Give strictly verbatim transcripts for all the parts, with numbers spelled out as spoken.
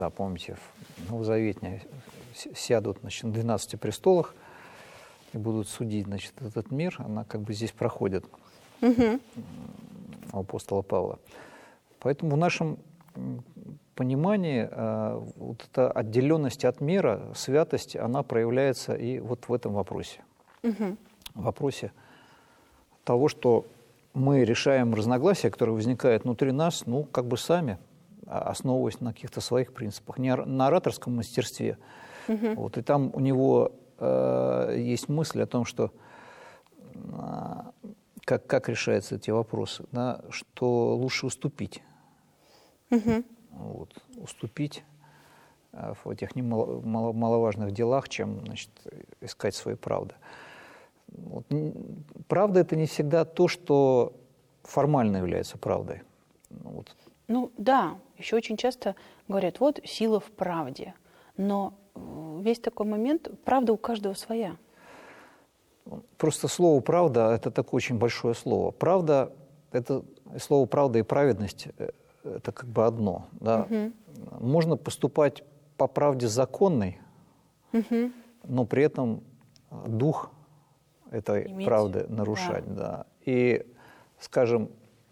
Да, помните, в Новозаветне сядут, значит, на двенадцати престолах и будут судить, значит, этот мир. Она как бы здесь проходит Угу. у апостола Павла. Поэтому в нашем понимании э, вот эта отделенность от мира, святость, она проявляется и вот в этом вопросе. Угу. В вопросе того, что мы решаем разногласия, которые возникают внутри нас, ну, как бы сами, основываясь на каких-то своих принципах, не на ораторском мастерстве. Угу. Вот, и там у него э, есть мысль о том, что э, как, как решаются эти вопросы, да, что лучше уступить. Угу. Вот, уступить э, в этих немаловажных делах, чем, значит, искать свои правды. Вот. Правда – это не всегда то, что формально является правдой. Вот. Ну да, еще очень часто говорят, вот сила в правде. Но весь такой момент, правда у каждого своя. Просто слово «правда» – это такое очень большое слово. Правда – это слово «правда» и «праведность» – это как бы одно. Да? Угу. Можно поступать по правде законной, Угу. но при этом дух этой Иметь, правды нарушать. да. Да. И, скажем,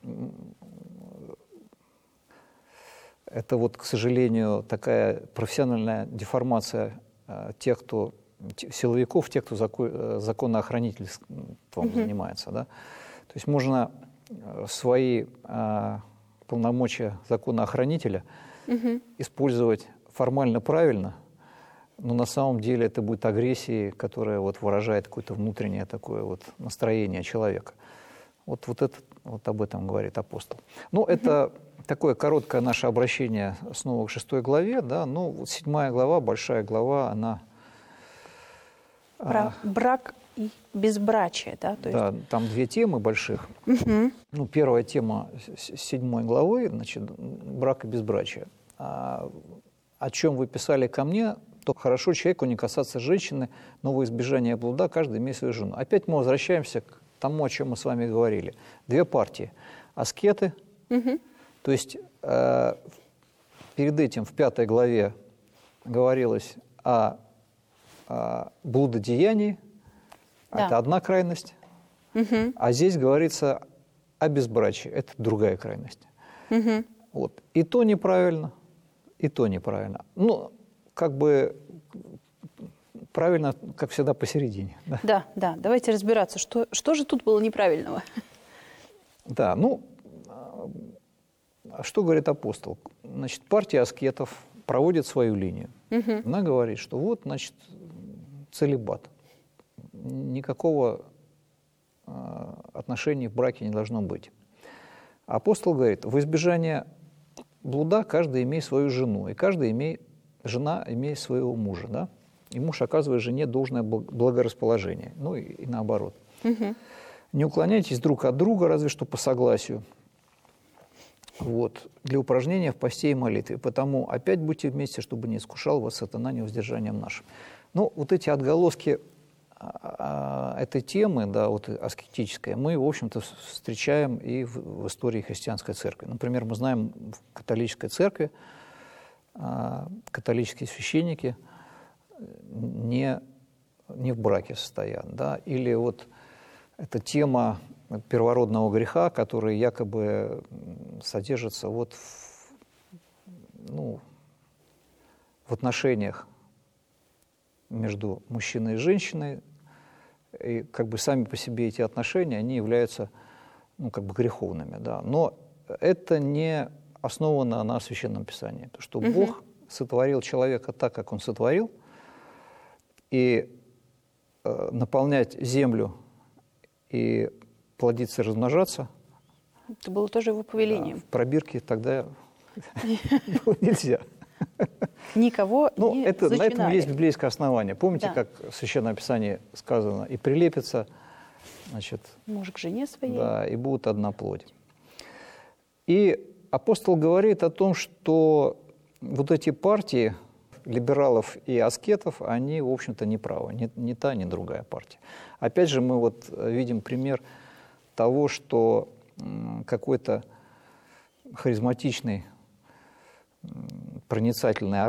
это вот, к сожалению, такая профессиональная деформация э, тех, кто силовиков, тех, кто зако, законоохранительством Угу. занимается. Да? То есть можно свои э, полномочия законоохранителя Угу. использовать формально правильно, но на самом деле это будет агрессией, которая вот выражает какое-то внутреннее такое вот настроение человека. Вот, вот, это, вот об этом говорит апостол. Ну, угу. Это такое короткое наше обращение снова к шестой главе. Да? Ну, вот седьмая глава, большая глава, она... Про а, брак и безбрачие, да? То да, есть... там две темы больших. Угу. Ну, первая тема с седьмой главы, значит, брак и безбрачие. А, о чем вы писали ко мне, то хорошо человеку не касаться женщины, но во избежание блуда каждый имеет свою жену. Опять мы возвращаемся к тому, о чем мы с вами говорили. Две партии. Аскеты, Угу. то есть э, перед этим в пятой главе говорилось о, о блудодеянии, Да. это одна крайность, Угу. а здесь говорится о безбрачии, это другая крайность. Угу. Вот. И то неправильно, и то неправильно. Ну, как бы правильно, как всегда, посередине. Да, Да, да. Давайте разбираться, что, что же тут было неправильного. да, ну, а что говорит апостол? Значит, партия аскетов проводит свою линию. Угу. Она говорит, что вот, значит, целибат. Никакого э, отношения в браке не должно быть. Апостол говорит, в избежание блуда каждый имеет свою жену, и каждый имеет, жена имеет своего мужа, да? И муж оказывает жене должное благорасположение, ну и, и наоборот. Угу. Не уклоняйтесь друг от друга, разве что по согласию, вот, для упражнения в посте и молитве. Потому опять будьте вместе, чтобы не искушал вас сатана невоздержанием нашим. Ну, вот эти отголоски этой темы, да, вот аскетической, мы, в общем-то, встречаем и в, в истории христианской церкви. Например, мы знаем в католической церкви католические священники не, не в браке состоят, да, или вот эта тема первородного греха, который якобы содержится вот в, ну, в отношениях между мужчиной и женщиной, и как бы сами по себе эти отношения, они являются, ну, как бы греховными, да, но это не основано на Священном Писании, потому что Угу. Бог сотворил человека так, как Он сотворил, и э, наполнять землю и плодиться и размножаться. Это было тоже его повелением. Да, в пробирке тогда было нельзя. Никого Ну, не это, на этом зачинали. есть библейское основание. Помните, Да. как в Священном Писании сказано, и прилепится, значит, Муж к жене своей. да, и будут одна плоть. И апостол говорит о том, что вот эти партии либералов и аскетов, они, в общем-то, не правы. Ни, ни та, ни другая партия. Опять же, мы вот видим пример того, что какой-то харизматичный проницательный